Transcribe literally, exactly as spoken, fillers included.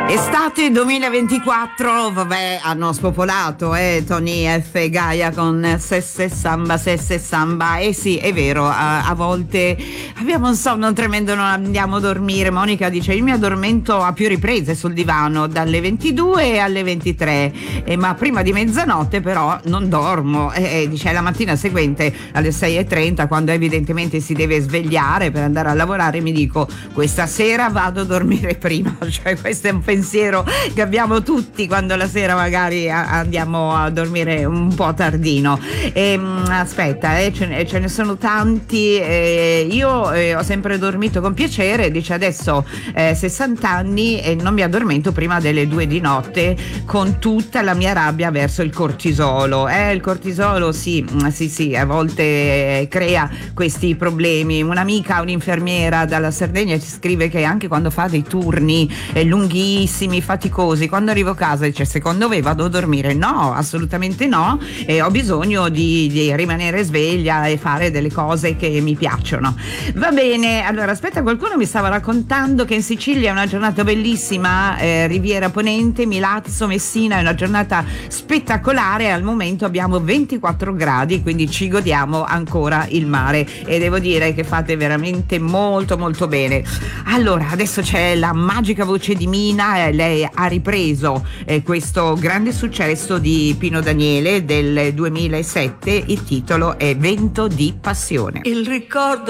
Estate duemilaventiquattro, vabbè, hanno spopolato eh, Tony F e Gaia con Sesse Samba, Sesse Samba. E eh sì, è vero, a, a volte abbiamo un sonno tremendo, non andiamo a dormire. Monica dice: io mi addormento a più riprese sul divano dalle ventidue alle ventitré, eh, ma prima di mezzanotte però non dormo. Eh, eh, dice la mattina seguente alle sei e trenta, quando evidentemente si deve svegliare per andare a lavorare, mi dico: questa sera vado a dormire prima. Cioè, questo è un pensiero che abbiamo tutti quando la sera magari andiamo a dormire un po' tardino. E, aspetta, eh, ce, ne, ce ne sono tanti. Eh, io eh, ho sempre dormito con piacere, dice adesso eh, sessanta anni e non mi addormento prima delle due di notte con tutta la mia rabbia verso il cortisolo. Eh, il cortisolo sì, sì, sì, a volte crea questi problemi. Un'amica, un'infermiera dalla Sardegna ci scrive che anche quando fa dei turni eh, lunghissimi, faticosi, quando arrivo a casa dice: secondo me vado a dormire? No, assolutamente no, e ho bisogno di, di rimanere sveglia e fare delle cose che mi piacciono. Va bene, allora aspetta, qualcuno mi stava raccontando che in Sicilia è una giornata bellissima, eh, Riviera Ponente, Milazzo, Messina, è una giornata spettacolare. Al momento abbiamo ventiquattro gradi, quindi ci godiamo ancora il mare e devo dire che fate veramente molto molto bene. Allora adesso c'è la magica voce di Mina, eh, lei ha ripreso eh, questo grande successo di Pino Daniele del duemilasette, il titolo è Vento di passione. Il ricordo